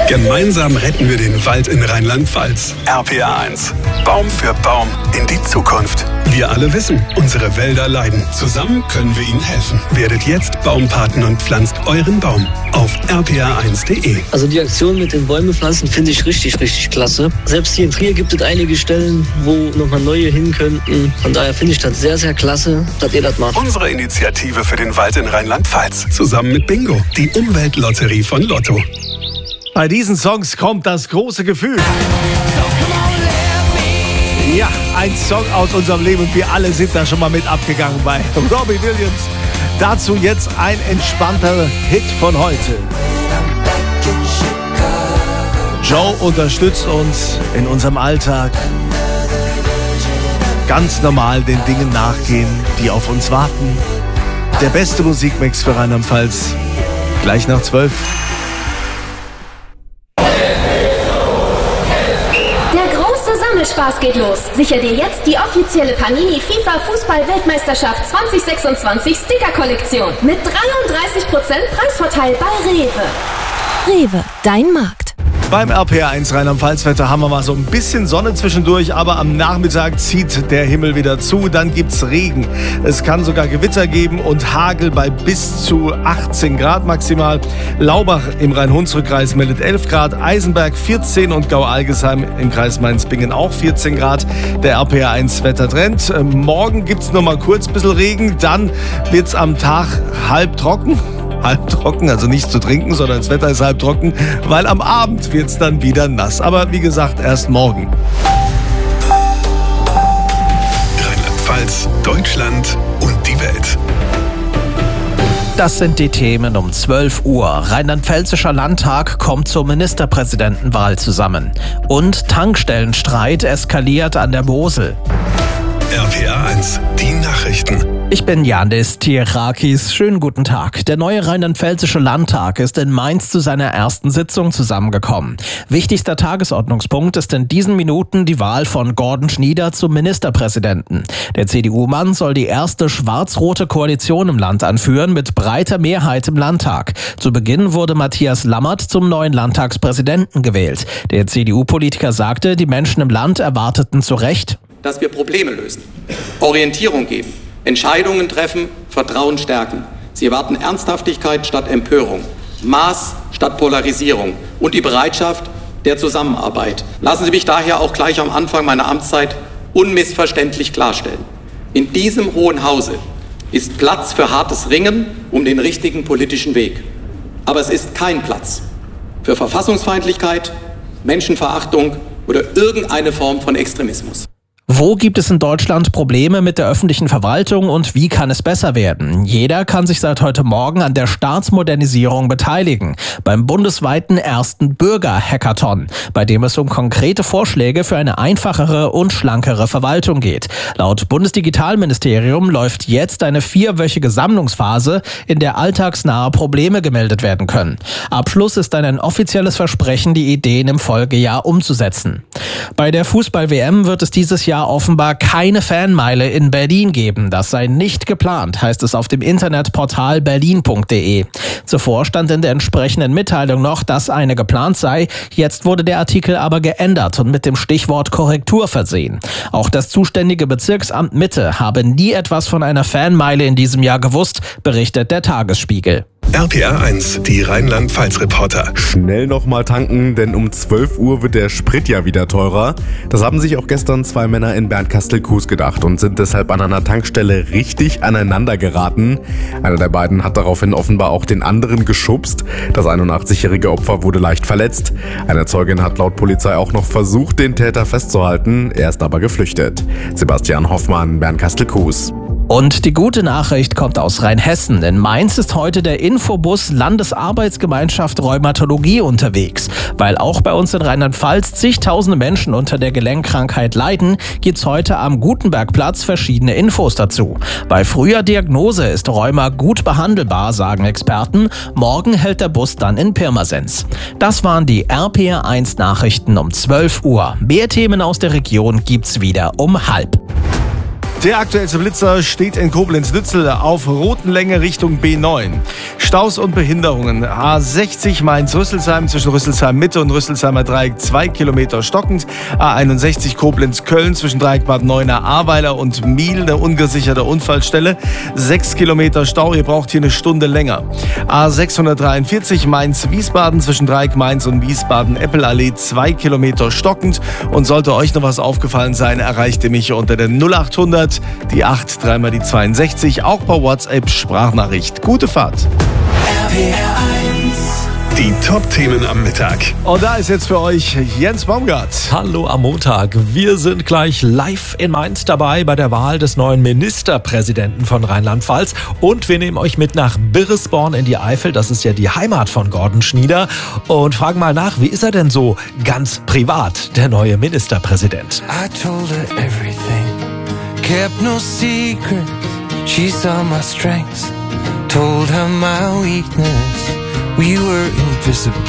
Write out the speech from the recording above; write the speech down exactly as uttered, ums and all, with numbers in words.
Gemeinsam retten wir den Wald in Rheinland-Pfalz. R P R eins. Baum für Baum in die Zukunft. Wir alle wissen, unsere Wälder leiden. Zusammen können wir ihnen helfen. Werdet jetzt Baumpaten und pflanzt euren Baum auf r p r eins punkt d e. Also die Aktion mit den Bäume pflanzen finde ich richtig, richtig klasse. Selbst hier in Trier gibt es einige Stellen, wo nochmal neue hin könnten. Von daher finde ich das sehr, sehr klasse, dass ihr das macht. Unsere Initiative für den Wald in Rheinland-Pfalz. Zusammen mit Bingo, die Umweltlotterie von Lotto. Bei diesen Songs kommt das große Gefühl. Ja, ein Song aus unserem Leben und wir alle sind da schon mal mit abgegangen bei Robbie Williams. Dazu jetzt ein entspannter Hit von heute. Joe unterstützt uns in unserem Alltag. Ganz normal den Dingen nachgehen, die auf uns warten. Der beste Musikmix für Rheinland-Pfalz. Gleich nach zwölf. Spaß geht los. Sicher dir jetzt die offizielle Panini FIFA Fußball-Weltmeisterschaft zwanzig sechsundzwanzig Sticker-Kollektion mit dreiunddreißig Prozent Preisvorteil bei Rewe. Rewe, dein Markt. Beim R P R eins Rheinland-Pfalz-Wetter haben wir mal so ein bisschen Sonne zwischendurch, aber am Nachmittag zieht der Himmel wieder zu, dann gibt's Regen. Es kann sogar Gewitter geben und Hagel bei bis zu achtzehn Grad maximal. Laubach im Rhein-Hunsrück-Kreis meldet elf Grad, Eisenberg vierzehn und Gau-Algesheim im Kreis Mainz-Bingen auch vierzehn Grad. Der R P R eins Wettertrend. Morgen gibt's noch mal kurz ein bisschen Regen, dann wird's am Tag halb trocken. Halb trocken, also nicht zu trinken, sondern das Wetter ist halb trocken, weil am Abend wird es dann wieder nass. Aber wie gesagt, erst morgen. Rheinland-Pfalz, Deutschland und die Welt. Das sind die Themen um zwölf Uhr. Rheinland-Pfälzischer Landtag kommt zur Ministerpräsidentenwahl zusammen. Und Tankstellenstreit eskaliert an der Mosel. R P R eins, die Nachrichten. Ich bin Yandis Tirakis. Schönen guten Tag. Der neue Rheinland-Pfälzische Landtag ist in Mainz zu seiner ersten Sitzung zusammengekommen. Wichtigster Tagesordnungspunkt ist in diesen Minuten die Wahl von Gordon Schnieder zum Ministerpräsidenten. Der C D U-Mann soll die erste schwarz-rote Koalition im Land anführen mit breiter Mehrheit im Landtag. Zu Beginn wurde Matthias Lammert zum neuen Landtagspräsidenten gewählt. Der C D U-Politiker sagte, die Menschen im Land erwarteten zu Recht, dass wir Probleme lösen, Orientierung geben, Entscheidungen treffen, Vertrauen stärken. Sie erwarten Ernsthaftigkeit statt Empörung, Maß statt Polarisierung und die Bereitschaft der Zusammenarbeit. Lassen Sie mich daher auch gleich am Anfang meiner Amtszeit unmissverständlich klarstellen. In diesem Hohen Hause ist Platz für hartes Ringen um den richtigen politischen Weg. Aber es ist kein Platz für Verfassungsfeindlichkeit, Menschenverachtung oder irgendeine Form von Extremismus. Wo gibt es in Deutschland Probleme mit der öffentlichen Verwaltung und wie kann es besser werden? Jeder kann sich seit heute Morgen an der Staatsmodernisierung beteiligen, beim bundesweiten ersten Bürger-Hackathon, bei dem es um konkrete Vorschläge für eine einfachere und schlankere Verwaltung geht. Laut Bundesdigitalministerium läuft jetzt eine vierwöchige Sammlungsphase, in der alltagsnahe Probleme gemeldet werden können. Abschluss ist dann ein offizielles Versprechen, die Ideen im Folgejahr umzusetzen. Bei der Fußball-W M wird es dieses Jahr offenbar keine Fanmeile in Berlin geben. Das sei nicht geplant, heißt es auf dem Internetportal berlin punkt de. Zuvor stand in der entsprechenden Mitteilung noch, dass eine geplant sei. Jetzt wurde der Artikel aber geändert und mit dem Stichwort Korrektur versehen. Auch das zuständige Bezirksamt Mitte habe nie etwas von einer Fanmeile in diesem Jahr gewusst, berichtet der Tagesspiegel. R P R eins, die Rheinland-Pfalz-Reporter. Schnell nochmal tanken, denn um zwölf Uhr wird der Sprit ja wieder teurer. Das haben sich auch gestern zwei Männer in Bernkastel-Kues gedacht und sind deshalb an einer Tankstelle richtig aneinander geraten. Einer der beiden hat daraufhin offenbar auch den anderen geschubst. Das einundachtzig-jährige Opfer wurde leicht verletzt. Eine Zeugin hat laut Polizei auch noch versucht, den Täter festzuhalten. Er ist aber geflüchtet. Sebastian Hoffmann, Bernkastel-Kues. Und die gute Nachricht kommt aus Rheinhessen. In Mainz ist heute der Infobus Landesarbeitsgemeinschaft Rheumatologie unterwegs. Weil auch bei uns in Rheinland-Pfalz zigtausende Menschen unter der Gelenkkrankheit leiden, gibt's heute am Gutenbergplatz verschiedene Infos dazu. Bei früher Diagnose ist Rheuma gut behandelbar, sagen Experten. Morgen hält der Bus dann in Pirmasens. Das waren die R P R eins Nachrichten um zwölf Uhr. Mehr Themen aus der Region gibt's wieder um halb. Der aktuellste Blitzer steht in Koblenz-Lützel auf roten Länge Richtung B neun. Staus und Behinderungen. A sechzig Mainz-Rüsselsheim zwischen Rüsselsheim-Mitte und Rüsselsheimer Dreieck zwei Kilometer stockend. A einundsechzig Koblenz-Köln zwischen Dreieck Bad Neuenahr, Ahrweiler und Miel eine ungesicherte Unfallstelle. sechs Kilometer Stau, ihr braucht hier eine Stunde länger. A sechshundertdreiundvierzig Mainz-Wiesbaden zwischen Dreieck Mainz und Wiesbaden-Eppelallee zwei Kilometer stockend. Und sollte euch noch was aufgefallen sein, erreicht ihr mich unter der null achthundert, die acht, dreimal die zweiundsechzig, auch per WhatsApp Sprachnachricht. Gute Fahrt. R P R eins. Die Top-Themen am Mittag. Und da ist jetzt für euch Jens Baumgart. Hallo am Montag. Wir sind gleich live in Mainz dabei bei der Wahl des neuen Ministerpräsidenten von Rheinland-Pfalz. Und wir nehmen euch mit nach Birresborn in die Eifel. Das ist ja die Heimat von Gordon Schnieder. Und fragen mal nach, wie ist er denn so ganz privat, der neue Ministerpräsident? I told her everything, kept no secrets. She saw my strengths, told her my weakness. We were invisible.